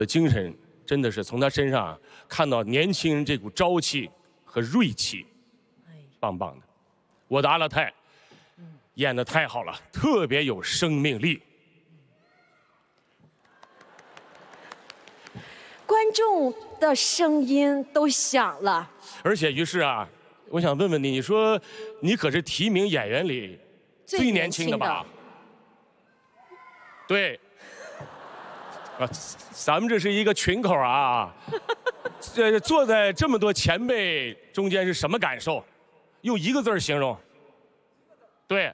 的精神真的是从他身上看到年轻人这股朝气和锐气，棒棒的。我的阿勒泰演得太好了，特别有生命力。 观众的声音都响了， 而且于是啊，我想问问你，你说你可是提名演员里最年轻的吧？对。啊，咱们这是一个群口啊，坐在这么多前辈中间是什么感受？用一个字形容。对。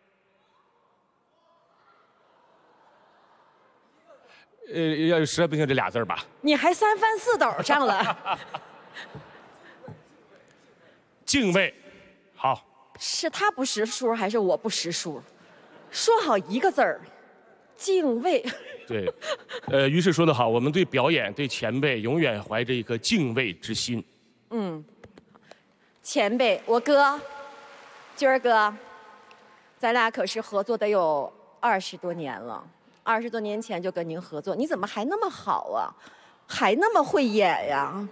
要实在不行这俩字吧。 你还三翻四抖上了。 敬畏，好。 是他不识数还是我不识数？说好一个字儿，敬畏。 对，于是说得好，我们对表演、对前辈永远怀着一颗敬畏之心。 前辈，我哥，军儿哥，咱俩可是合作得有20多年了，20多年前就跟您合作，你怎么还那么好啊，还那么会演呀？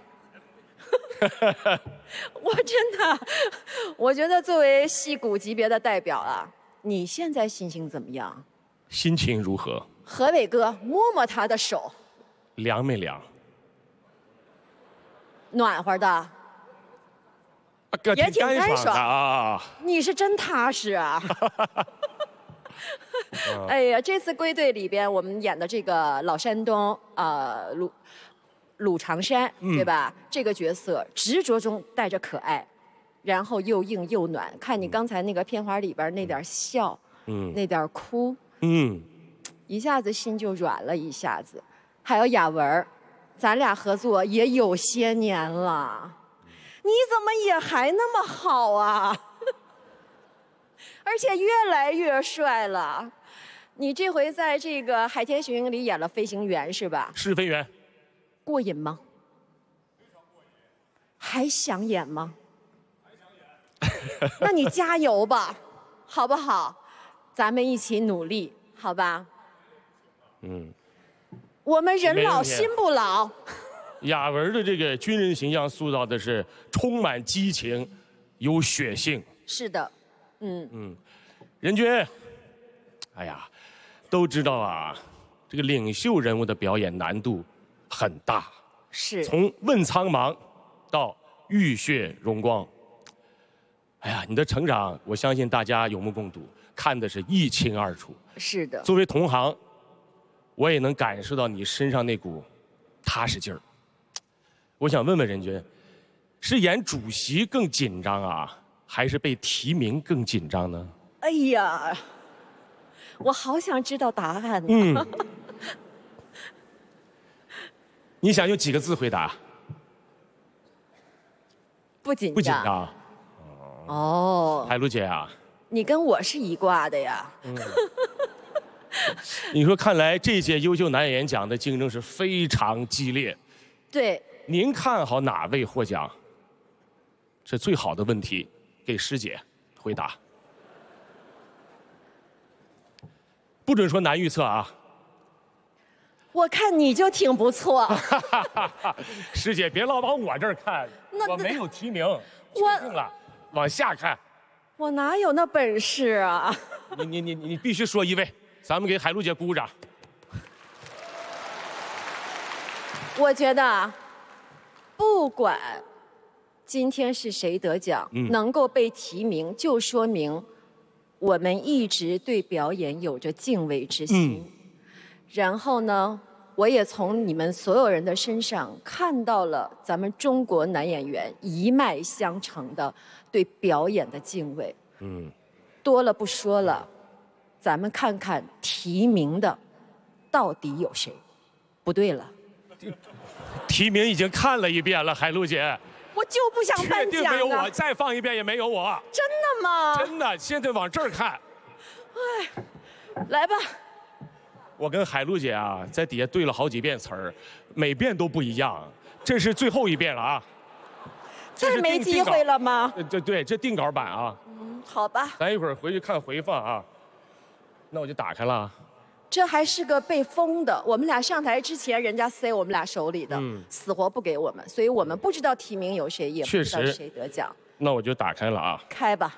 我真的，我觉得作为戏骨级别的代表啊，你现在心情怎么样？ 心情如何？ 何伟哥，摸摸他的手， 凉没凉？ 暖和的， 也挺干爽的啊。 你是真踏实啊！哎呀，这次归队里边我们演的这个老山东鲁长山，对吧？这个角色执着中带着可爱，然后又硬又暖。看你刚才那个片花里边那点笑，那点哭，一下子心就软了一下子。还有雅文，咱俩合作也有些年了，你怎么也还那么好啊？而且越来越帅了。你这回在这个《海天雄鹰》里演了飞行员是吧？ 是飞员。 过瘾吗？还想演吗？那你加油吧，好不好？咱们一起努力，好吧？我们人老心不老。 雅文的这个军人形象塑造的是充满激情，有血性。 是的， 任军，哎呀，都知道啊，这个领袖人物的表演难度很大。 是。 从问苍茫到浴血荣光，哎呀，你的成长，我相信大家有目共睹，看的是一清二楚。 是的。 作为同行，我也能感受到你身上那股踏实劲儿。我想问问任军，是演主席更紧张啊，还是被提名更紧张呢？ 哎呀，我好想知道答案呢。 你想用几个字回答？ 不紧张。 不紧张。 哦。 海璐姐啊， 你跟我是一挂的呀。 你说，看来这届优秀男演员奖的竞争是非常激烈。 对。 您看好哪位获奖？是最好的问题，给师姐回答。不准说难预测啊。 我看你就挺不错。 师姐别老往我这儿看，我没有提名，确定了，往下看。 我哪有那本事啊？ 你必须说一位，咱们给海璐姐鼓鼓掌。 我觉得，不管今天是谁得奖，能够被提名，就说明我们一直对表演有着敬畏之心。然后呢，我也从你们所有人的身上看到了咱们中国男演员一脉相承的对表演的敬畏。多了不说了，咱们看看提名的到底有谁？不对了， 提名已经看了一遍了，海璐姐。 我就不想颁奖啊！ 确定没有我，再放一遍也没有我。 真的吗？ 真的，现在往这儿看。 哎，来吧。 我跟海璐姐啊，在底下对了好几遍词儿，每遍都不一样。这是最后一遍了啊！ 再没机会了吗？ 对，这定稿版啊。 好吧。 咱一会儿回去看回放啊。那我就打开了。 这还是个被封的。我们俩上台之前，人家塞我们俩手里的，死活不给我们，所以我们不知道提名有谁，也不知道谁得奖。 那我就打开了啊， 开吧。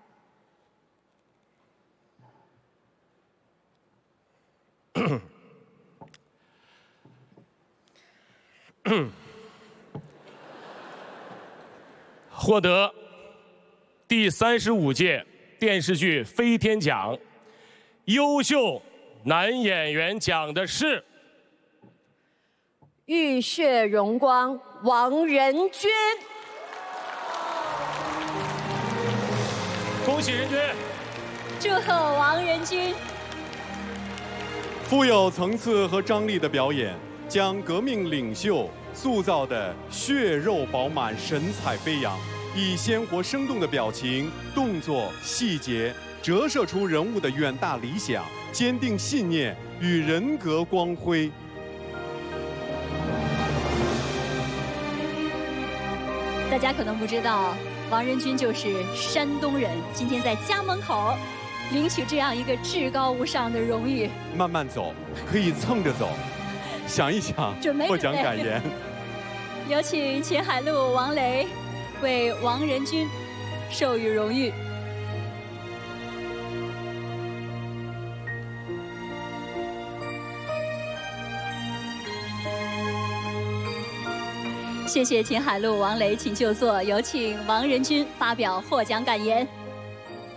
获得第35届电视剧飞天奖优秀男演员奖的是浴血荣光王仁君。 恭喜仁君！ 祝贺王仁君！ 富有层次和张力的表演，将革命领袖塑造的血肉饱满、神采飞扬，以鲜活生动的表情、动作、细节，折射出人物的远大理想、坚定信念与人格光辉。 大家可能不知道，王仁君就是山东人，今天在家门口领取这样一个至高无上的荣誉。 慢慢走，可以蹭着走，想一想获奖感言。 有请秦海璐、王雷为王仁君授予荣誉。谢谢秦海璐、王雷，请就座。有请王仁君发表获奖感言。